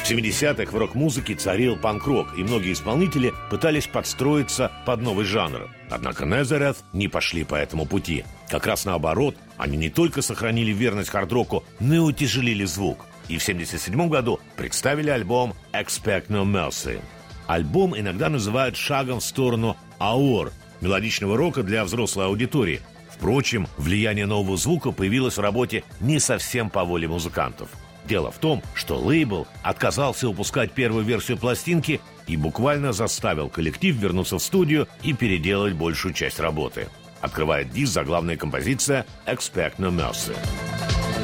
В 70-х в рок-музыке царил панк-рок, и многие исполнители пытались подстроиться под новый жанр. Однако Назарeth не пошли по этому пути. Как раз наоборот, они не только сохранили верность хард-року, но и утяжелили звук. И в 1977 году представили альбом «Expect No Mercy». Альбом иногда называют шагом в сторону AOR – мелодичного рока для взрослой аудитории. Впрочем, влияние нового звука появилось в работе не совсем по воле музыкантов. Дело в том, что лейбл отказался выпускать первую версию пластинки и буквально заставил коллектив вернуться в студию и переделать большую часть работы. Открывает диск заглавная композиция «Expect No Mercy».